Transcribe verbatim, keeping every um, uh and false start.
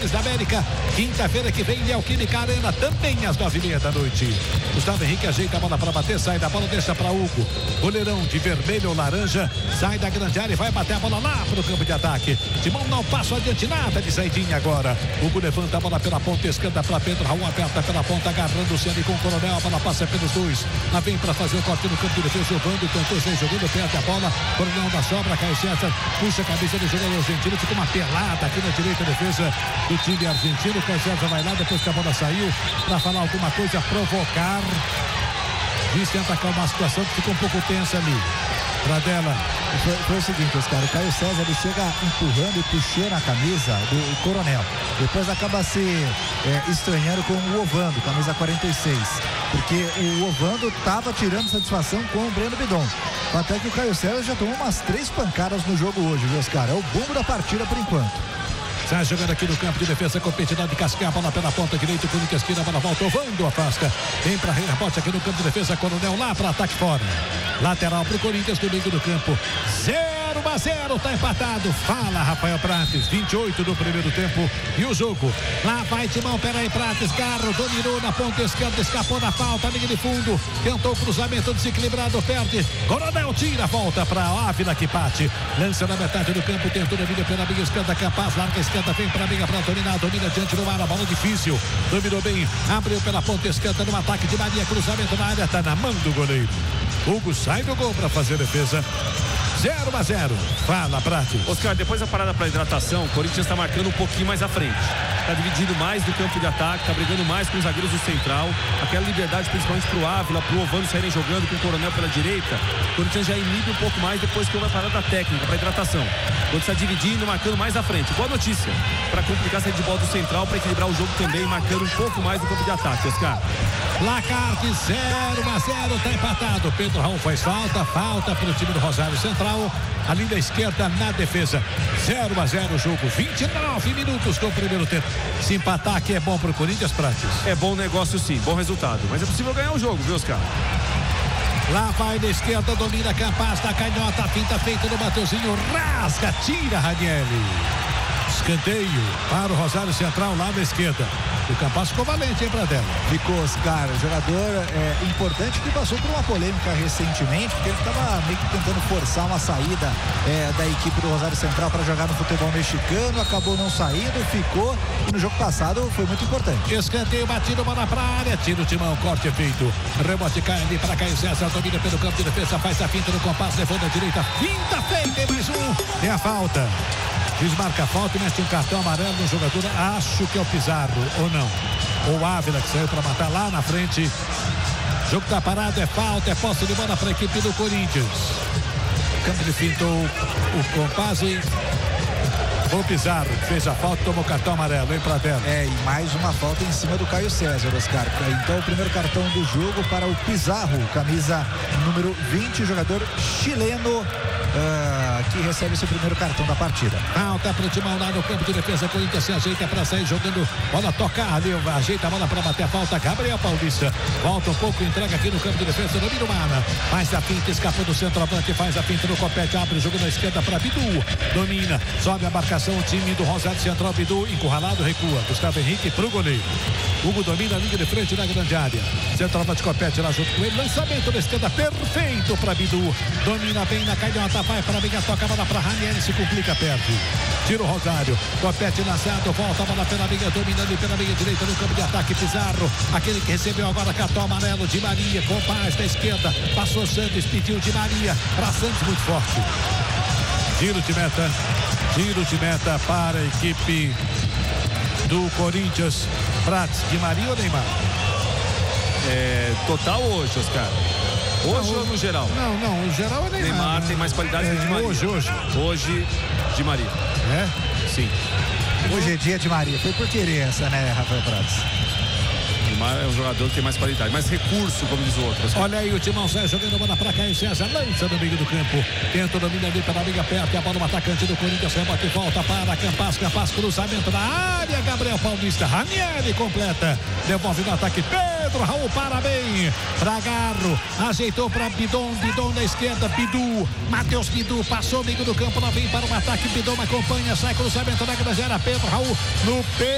Libertadores da América. Quinta-feira que vem, Neoquímica Arena, também às nove e meia da noite. Gustavo Henrique ajeita a bola para bater, sai da bola, deixa para Hugo. Goleirão de vermelho ou laranja, sai da grande área e vai bater a bola lá pro campo de ataque. Timão não passa adiante nada de saidinha agora. Hugo levanta a bola pela ponta esquerda para Pedro Raul, aperta pela ponta, agarrando-se ali com o Coronel. A bola passa pelos dois. Lá vem para fazer o corte no campo de defesa. Giovando tentou sair jogando, perde a bola. Coronel da sobra, Caio César puxa a cabeça do jogador argentino. Ficou uma pelada aqui na direita defesa do time argentino. Caio César vai lá depois que a bola saiu para falar alguma coisa, provocar. Diz tenta acalmar a situação que ficou um pouco tensa ali. Pradella. Foi, foi o seguinte, Oscar, o Caio César ele chega empurrando e puxando a camisa do Coronel. Depois acaba se é, estranhando com o Ovando, camisa quarenta e seis. Porque o Ovando estava tirando satisfação com o Breno Bidon. Até que o Caio César já tomou umas três pancadas no jogo hoje, viu, Oscar? É o bumbo da partida por enquanto. Sai jogando aqui no campo de defesa, competidor de Casquinha, a bola pela ponta direita, o Corinthians tira a bola, volta, Ovando afasta. Vem para rebote aqui no campo de defesa, Coronel lá para ataque fora. Lateral pro Corinthians do meio do campo. zero a zero, tá empatado. Fala, Rafael Prates, vinte e oito do primeiro tempo. E o jogo, lá vai Timão, peraí, Prates, Garro, dominou na ponta esquerda, escapou da falta, linha de fundo, tentou o cruzamento desequilibrado, perde. Coronel tira, volta para Ávila que bate. Lança na metade do campo, tentou a vida pela amiga esquerda, capaz, larga a esquerda, vem para a amiga para dominar, domina diante do ar, a bola difícil. Dominou bem, abriu pela ponta esquerda no ataque de Maria, cruzamento na área, tá na mão do goleiro. Hugo sai do gol para fazer defesa. zero a zero. Fala, Prates. Oscar, depois da parada para hidratação, o Corinthians está marcando um pouquinho mais à frente. Está dividindo mais do campo de ataque, está brigando mais com os zagueiros do central. Aquela liberdade, principalmente para o Ávila, para o Ovando saírem jogando com o Coronel pela direita. O Corinthians já inibe um pouco mais depois que houve a parada técnica para hidratação. O Corinthians está dividindo, marcando mais à frente. Boa notícia para complicar a saída de bola do central, para equilibrar o jogo também, marcando um pouco mais do campo de ataque, Oscar. Placar de zero a zero, está empatado. Pedro Raul faz falta, falta para o time do Rosário Central. Ali da esquerda na defesa. zero a zero o jogo, vinte e nove minutos do primeiro tempo. Se empatar aqui é bom para o Corinthians, Prates? É bom negócio sim, bom resultado. Mas é possível ganhar o jogo, viu, Oscar? Lá vai na esquerda, domina Campas, da canhota, a finta feita no Mateuzinho, rasga, tira Ranieri. Escanteio para o Rosário Central lá na esquerda. O Campas ficou valente, hein, Pradella? Ficou, Oscar, jogador é, importante que passou por uma polêmica recentemente, porque ele estava meio que tentando forçar uma saída é, da equipe do Rosário Central para jogar no futebol mexicano, acabou não saindo, ficou, e no jogo passado foi muito importante. Escanteio, batido, bola para a área, tira o Timão, corte feito. Rebote cai ali para Caio César, domina pelo campo de defesa, faz a finta no Campas, levou na direita, finta feita, mais um, é a falta. Desmarca a falta e mete um cartão amarelo no jogador, acho que é o Pizarro, ou não. Ou Ávila que saiu para matar lá na frente. O jogo tá parado, é falta, é posse de bola para a equipe do Corinthians. O campo de fintou o Campas e o Pizarro fez a falta, tomou cartão amarelo, hein, Pradella? É, e mais uma falta em cima do Caio César, Oscar. Então o primeiro cartão do jogo para o Pizarro, camisa número vinte, jogador chileno. Uh, que recebe seu primeiro cartão da partida. Falta para o Timão lá no campo de defesa. Corinthians se ajeita para sair jogando. Bola tocar ali, ajeita a bola para bater a falta. Gabriel Paulista volta um pouco, entrega aqui no campo de defesa. Domina o Mana, faz a finta, escapou do centroavante, faz a finta no copete, abre o jogo na esquerda para Bidu. Domina, sobe a marcação o time do Rosário Central. Bidu encurralado, recua. Gustavo Henrique pro goleiro. Hugo domina a linha de frente na grande área. Centroavante copete lá junto com ele. Lançamento na esquerda, perfeito para Bidu. Domina bem na canhota. Vai para a amiga, toca a bola para Ranieri, se complica, perde. Tira o Rosário, copete lançado, volta a bola pela amiga, dominando pela amiga direita no campo de ataque, Pizarro, aquele que recebeu agora cartão amarelo de Maria, com paz da esquerda, passou Santos, pediu de Maria, para Santos muito forte. Tiro de meta, tiro de meta para a equipe do Corinthians. Prates, de Maria ou Neymar? É, total hoje, Oscar? Hoje não, ou no geral? Não, não, o geral é Neymar. Neymar tem mais qualidade é, que o de Maria. Hoje, hoje. Hoje, de Maria. É? Sim. Hoje é dia de Maria. Foi por querer essa, né, Rafael Prates? Neymar é um jogador que tem mais qualidade, mais recurso, como diz o outro. Assim. Olha aí o Timão sai jogando a bola pra Caio César, lança no meio do campo. Tenta o domínio ali pela amiga perto, a bola no atacante do Corinthians, rebote e volta para Campas, Campas, cruzamento na área, Gabriel Paulista, Ranieri completa, devolve no ataque, Pedro Raul, parabéns, pra Garro, ajeitou pra Bidon, Bidon na esquerda, Bidu, Matheus Bidu, passou o meio do campo, lá vem para o ataque, Bidon acompanha, sai cruzamento na grande área, Pedro Raul, no Pedro.